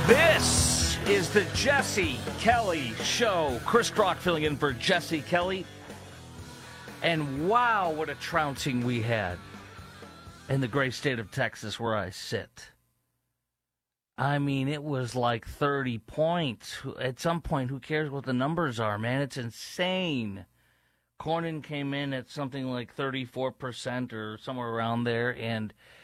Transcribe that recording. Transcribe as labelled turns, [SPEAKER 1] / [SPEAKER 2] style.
[SPEAKER 1] This is the Jesse Kelly Show. Chris Crock filling in for Jesse Kelly. And wow, what a trouncing we had in the great state of Texas where I sit. I mean, it was like 30 points. At some point, who cares what the numbers are, man? It's insane. Cornyn came in at something like 34% or somewhere around there, and